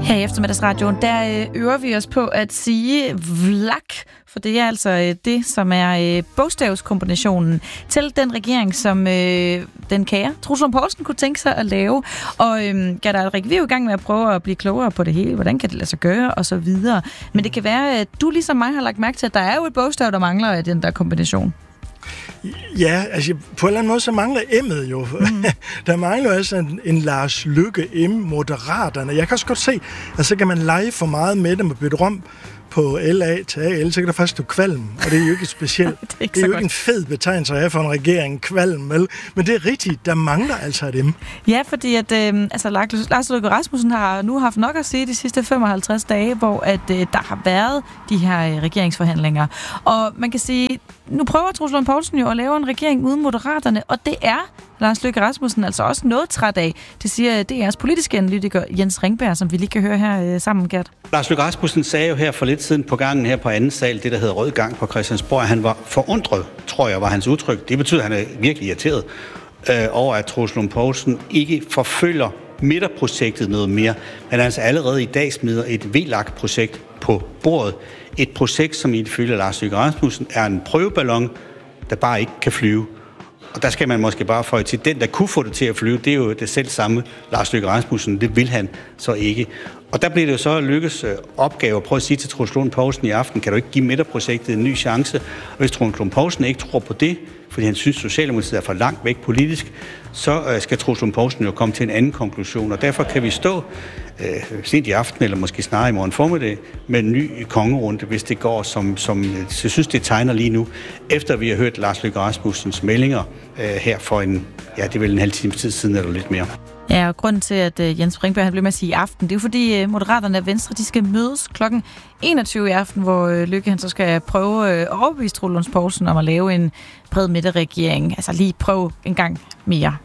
Her i eftermiddagsradioen, der øver vi os på at sige vlak, for det er altså det, som er bogstavskombinationen til den regering, som den kære Troels Lund Poulsen kunne tænke sig at lave. Og Gert Alrik, vi er jo i gang med at prøve at blive klogere på det hele. Hvordan kan det lade sig gøre, og så videre. Men det kan være, at du ligesom mig har lagt mærke til, at der er jo et bogstav, der mangler i den der kombination. Ja, altså på en eller anden måde, så mangler M'et jo. Der mangler altså en Lars Løkke M, Moderaterne. Jeg kan også godt se, at så kan man lege for meget med dem og bytte rum på LA til AL, så kan der faktisk stå kvalm, og det er jo ikke specielt. det er jo ikke en fed betegnelse at have for en regering, kvalm, vel? Men det er rigtigt, der mangler altså dem. Ja, fordi at Lars Løkke Rasmussen har nu haft nok at sige de sidste 55 dage, hvor at der har været de her regeringsforhandlinger. Og man kan sige, nu prøver Troels Lund Poulsen jo at lave en regering uden Moderaterne, og det er Lars Løkke Rasmussen altså også noget træt af. Det siger DR's politiske analytiker Jens Ringberg, som vi lige kan høre her sammen, Gert. Lars Løkke Rasmussen sagde jo her for lidt siden på gangen her på anden sal, det der hedder Rød Gang på Christiansborg, han var forundret, tror jeg var hans udtryk. Det betyder, at han er virkelig irriteret over, at Troels Lund Poulsen ikke forfølger midterprojektet noget mere, men altså allerede i dag smider et VLAK-projekt på bordet. Et projekt, som ifølge Lars Løkke Rasmussen er en prøveballon, der bare ikke kan flyve. Og der skal man måske bare føje til, den der kunne få det til at flyve, det er jo det selv samme Lars Løkke Rasmussen, det vil han så ikke. Og der bliver det jo så Løkkes opgave at prøve at sige til Troels Lund Poulsen i aften, kan du ikke give midterprojektet en ny chance? Og hvis Troels Lund Poulsen ikke tror på det, fordi han synes, Socialdemokratiet er for langt væk politisk, så skal Troels Lund Poulsen jo komme til en anden konklusion. Og derfor kan vi stå sent i aften, eller måske snarere i morgen formiddag, med en ny kongerunde, hvis det går, som jeg synes, det tegner lige nu, efter vi har hørt Lars Løkke Rasmussens meldinger her for det er vel en halv time tid siden, eller lidt mere. Ja, og grunden til, at Jens Ringberg han blev med at sige i aften, det er jo fordi Moderaterne og Venstre, de skal mødes klokken 21 i aften, hvor Løkke han så skal prøve at overbevise Troels Lund Poulsen om at lave en bred midterregering. Altså lige prøve en gang mere.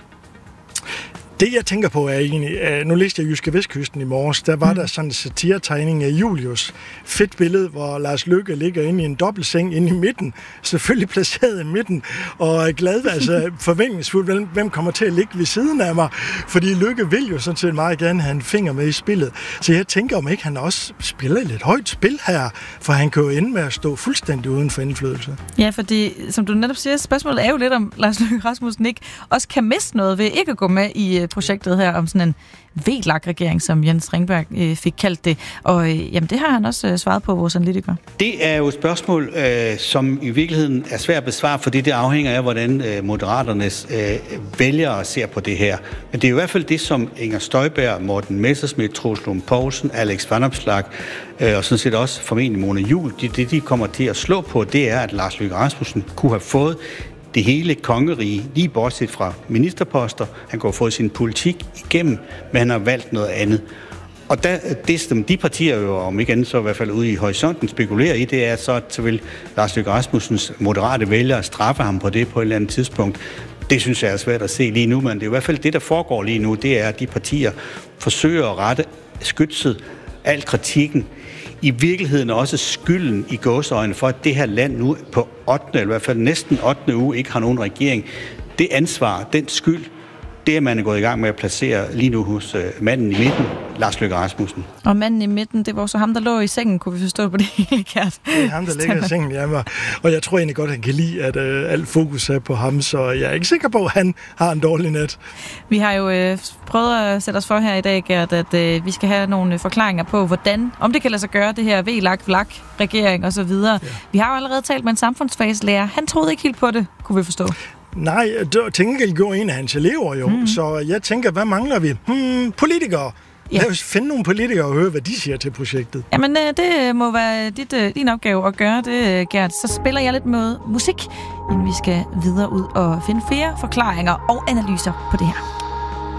Det, jeg tænker på, er egentlig, nu læste jeg Jyske Vestkysten i morges, der var der sådan en satiretegning af Julius. Fedt billede, hvor Lars Løkke ligger inde i en dobbeltseng inde i midten, selvfølgelig placeret i midten, og er glad, altså forventningsfuld, hvem kommer til at ligge ved siden af mig, fordi Løkke vil jo sådan set meget gerne have en finger med i spillet. Så jeg tænker, om ikke han også spiller et lidt højt spil her, for han kan jo ende med at stå fuldstændig uden for indflydelse. Ja, fordi, som du netop siger, spørgsmålet er jo lidt, om Lars Løkke Rasmussen ikke også kan miste noget ved ikke at gå med i projektet her om sådan en VLAK-regering, som Jens Ringberg fik kaldt det. Og jamen, det har han også svaret på, vores analytiker. Det er jo et spørgsmål, som i virkeligheden er svært at besvare, fordi det afhænger af, hvordan Moderaternes vælgere ser på det her. Men det er jo i hvert fald det, som Inger Støjberg, Morten Messerschmidt, Troels Lund Poulsen, Alex Vanopslagh og sådan set også formentlig Mona Juul, de kommer til at slå på, det er, at Lars Løkke Rasmussen kunne have fået det hele kongerige, lige bortset fra ministerposter. Han kunne have fået sin politik igennem, men han har valgt noget andet. Og det, som de partier jo, om ikke andet så i hvert fald ude i horisonten, spekulerer i, det er så vil Lars Løkke Rasmussens moderate vælgere straffe ham på det på et eller andet tidspunkt. Det synes jeg er svært at se lige nu, men det er i hvert fald det, der foregår lige nu, det er, at de partier forsøger at rette skytset, al kritikken, i virkeligheden også skylden i gåseøjne for, at det her land nu på 8. eller i hvert fald næsten 8. uge ikke har nogen regering. Det ansvar, den skyld, det er man er gået i gang med at placere lige nu hos manden i midten, Lars Løkke Rasmussen. Og manden i midten, det var så ham, der lå i sengen, kunne vi forstå på det hele, Gert. Det er ham, der ligger i sengen, ja. Og jeg tror egentlig godt, han kan lide, at alt fokus er på ham, så jeg er ikke sikker på, at han har en dårlig nat. Vi har jo prøvet at sætte os for her i dag, Gert, at vi skal have nogle forklaringer på, om det kan lade sig gøre, det her VLAK-regering og så videre. Ja. Vi har jo allerede talt med en samfundsfagslærer. Han troede ikke helt på det, kunne vi forstå. Nej, tænker går en af hans elever jo, så jeg tænker, hvad mangler vi? Politikere. Ja. Lad os finde nogle politikere og høre, hvad de siger til projektet. Jamen, det må være din opgave at gøre det, Gert. Så spiller jeg lidt med musik, inden vi skal videre ud og finde flere forklaringer og analyser på det her.